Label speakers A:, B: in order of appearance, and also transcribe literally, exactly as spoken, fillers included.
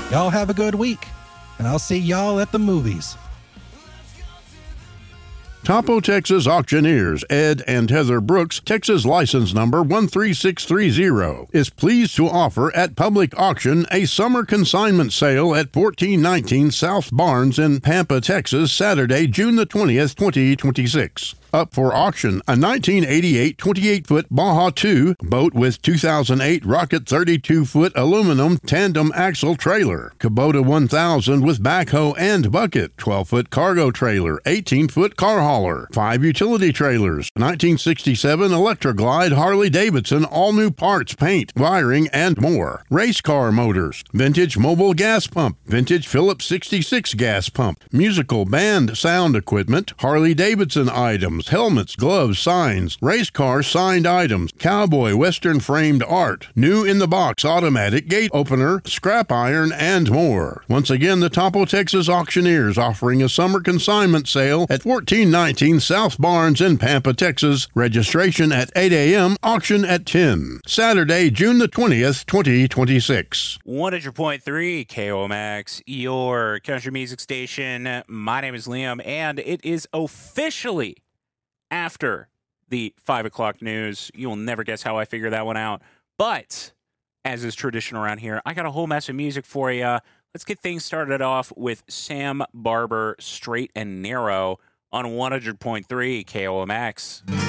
A: Y'all have a good week, and I'll see y'all at the movies.
B: Topo Texas Auctioneers, Ed and Heather Brooks, Texas license number one three six three zero, is pleased to offer at public auction a summer consignment sale at fourteen nineteen South Barnes in Pampa, Texas, Saturday, June the twentieth, twenty twenty-six. Up for auction, a nineteen eighty-eight twenty-eight foot Baja two boat with two thousand eight Rocket thirty-two foot aluminum tandem axle trailer, Kubota one thousand with backhoe and bucket, twelve foot cargo trailer, eighteen foot car hauler, five utility trailers, nineteen sixty-seven Electroglide Harley-Davidson all new parts, paint, wiring, and more, race car motors, vintage mobile gas pump, vintage Phillips sixty-six gas pump, musical band sound equipment, Harley-Davidson items, helmets, gloves, signs, race car signed items, cowboy western framed art, new in the box automatic gate opener, scrap iron, and more. Once again, the Topo Texas Auctioneers offering a summer consignment sale at fourteen nineteen South Barnes in Pampa, Texas. Registration at eight a.m., auction at ten. Saturday, June the twentieth, twenty twenty-six.
C: one hundred point three K O M X, your country music station. My name is Liam, and it is officially after the five o'clock news. You'll never guess how I figured that one out. But, as is tradition around here, I got a whole mess of music for you. Let's get things started off with Sam Barber, Straight and Narrow, on one hundred point three K O M X.